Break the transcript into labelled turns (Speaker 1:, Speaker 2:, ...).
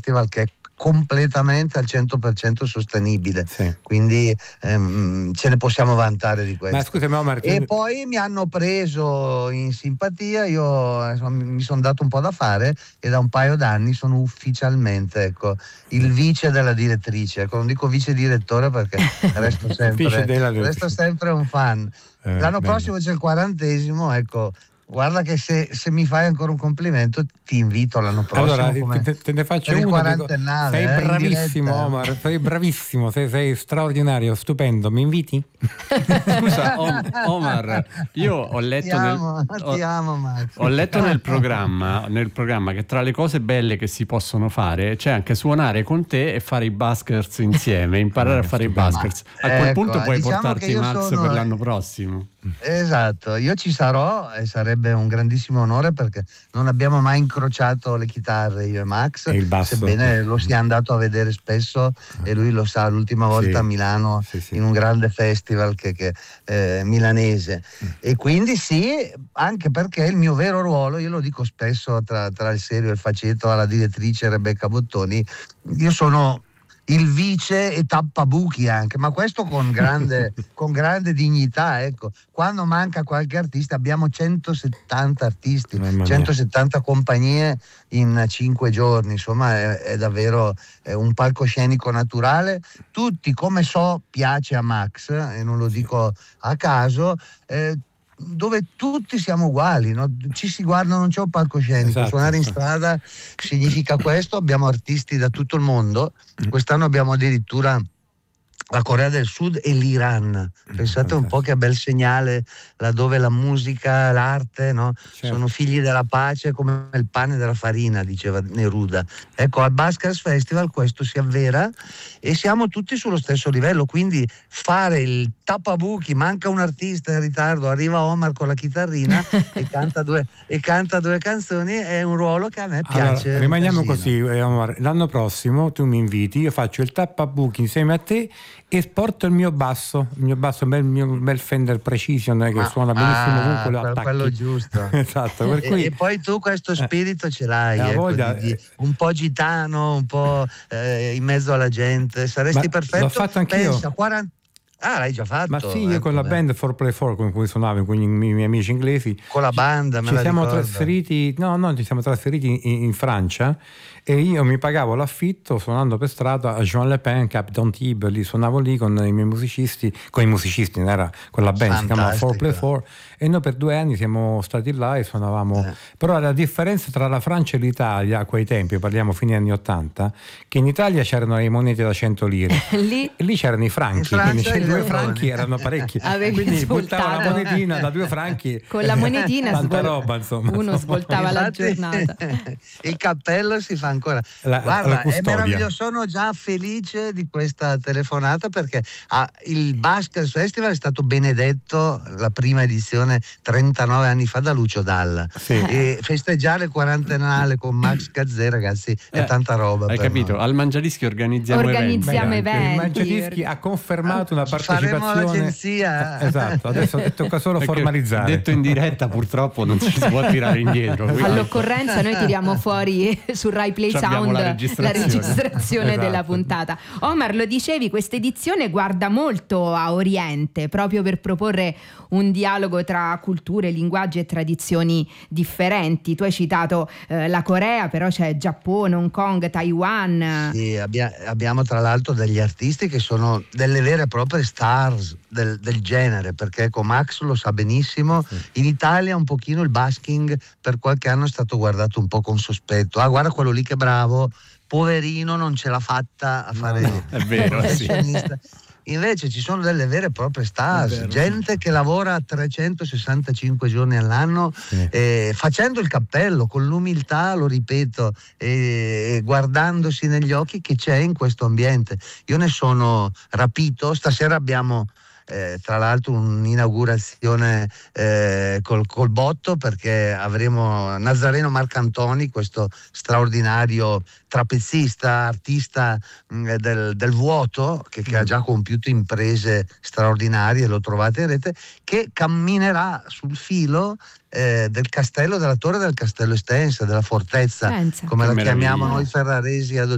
Speaker 1: Festival che è completamente al 100% sostenibile, quindi ce ne possiamo vantare di questo.
Speaker 2: Ma scusami, Omar,
Speaker 1: e poi mi hanno preso in simpatia, io mi sono dato un po' da fare e da un paio d'anni sono ufficialmente il vice della direttrice, non dico vice direttore perché resto sempre un fan. L'anno prossimo c'è il 40°, guarda che se mi fai ancora un complimento ti invito l'anno prossimo.
Speaker 2: Allora te ne faccio
Speaker 1: per il
Speaker 2: uno.
Speaker 1: quarantennale.
Speaker 2: Sei bravissimo, Omar, sei bravissimo, sei straordinario, stupendo. Mi inviti?
Speaker 3: Scusa, Omar, io ho letto
Speaker 1: Max.
Speaker 3: Ho letto nel programma che tra le cose belle che si possono fare c'è anche suonare con te e fare i buskers insieme, imparare a fare i buskers. A quel punto puoi portarti Max per l'anno prossimo.
Speaker 1: Esatto, io ci sarò e sarebbe un grandissimo onore perché non abbiamo mai incrociato le chitarre io e Max, sebbene lo sia andato a vedere spesso e lui lo sa, l'ultima volta a Milano in un grande festival che milanese, e quindi anche perché il mio vero ruolo, io lo dico spesso tra il serio e il faceto alla direttrice Rebecca Bottoni, io sono il vice e tappabuchi anche, ma questo con grande dignità, Quando manca qualche artista, abbiamo 170 artisti, 170 compagnie in 5 giorni, insomma è davvero un palcoscenico naturale. Tutti, come piace a Max, e non lo dico a caso, dove tutti siamo uguali, no? Ci si guarda, non c'è un palcoscenico. Suonare in strada significa questo. Abbiamo artisti da tutto il mondo. Quest'anno abbiamo addirittura la Corea del Sud e l'Iran. Pensate un po' che bel segnale, laddove la musica, l'arte, no? Sono figli della pace come il pane della farina, diceva Neruda. Al Buskers Festival questo si avvera e siamo tutti sullo stesso livello, quindi fare il tappabuchi, manca un artista in ritardo, arriva Omar con la chitarrina e canta due canzoni, è un ruolo che a me piace.
Speaker 2: Allora, rimaniamo così, Omar. L'anno prossimo tu mi inviti, io faccio il tappabuchi insieme a te e porto il mio basso, il mio bel Fender Precision che suona benissimo ovunque lo attacchi.
Speaker 1: Quello giusto.
Speaker 2: Esatto, per cui
Speaker 1: e poi tu questo spirito ce l'hai, un po' gitano, un po' in mezzo alla gente, saresti perfetto.
Speaker 2: L'ho fatto anch'io.
Speaker 1: Pensa, l'hai già fatto?
Speaker 2: Ma sì, io con la band 4Play4 con cui suonavo, con i miei amici inglesi.
Speaker 1: Con la banda,
Speaker 2: ci siamo trasferiti in Francia e io mi pagavo l'affitto suonando per strada a Juan Le Pen, Cap d'Antibes, lì suonavo lì con i miei musicisti, era con la band, si chiama 4Play4, e noi per 2 anni siamo stati là e suonavamo. Però la differenza tra la Francia e l'Italia a quei tempi, parliamo fine anni 80, che in Italia c'erano le monete da 100 lire, lì c'erano i franchi, quindi 2 franchi erano parecchi, quindi buttava la monetina da 2 franchi
Speaker 4: con la monetina
Speaker 2: tanta roba, insomma,
Speaker 4: uno svoltava la giornata.
Speaker 1: Il cappello si fa ancora. Guarda, è meraviglioso, sono già felice di questa telefonata perché il Buskers Festival è stato benedetto, la prima edizione 39 anni fa, da Lucio Dalla, e festeggiare il quarantennale con Max Gazzè, ragazzi, è tanta roba.
Speaker 3: Hai capito?
Speaker 1: Noi.
Speaker 3: Al Mangiadischi organizziamo eventi.
Speaker 4: eventi.
Speaker 2: Il Mangiadischi ha confermato una partecipazione.
Speaker 1: Faremo l'agenzia.
Speaker 2: Esatto, adesso tocca solo formalizzare.
Speaker 3: Detto in diretta purtroppo non ci si può tirare indietro.
Speaker 4: All'occorrenza noi tiriamo fuori su Rai Play Sound la registrazione della puntata. Omar, lo dicevi, questa edizione guarda molto a Oriente, proprio per proporre un dialogo tra culture, linguaggi e tradizioni differenti. Tu hai citato la Corea, però c'è Giappone, Hong Kong, Taiwan.
Speaker 1: Sì, abbiamo tra l'altro degli artisti che sono delle vere e proprie stars del genere, perché Max lo sa benissimo. In Italia un pochino il busking per qualche anno è stato guardato un po' con sospetto. Guarda quello lì che bravo, poverino, non ce l'ha fatta a fare
Speaker 3: è vero,
Speaker 1: Invece ci sono delle vere e proprie stars, gente che lavora 365 giorni all'anno, facendo il cappello con l'umiltà, lo ripeto, e guardandosi negli occhi che c'è in questo ambiente. Io ne sono rapito. Stasera abbiamo tra l'altro un'inaugurazione col botto, perché avremo Nazareno Marcantoni, questo straordinario trapezzista, artista del vuoto, che ha già compiuto imprese straordinarie, lo trovate in rete, che camminerà sul filo del castello, della torre del castello Estense, della fortezza, come la chiamiamo noi ferraresi ad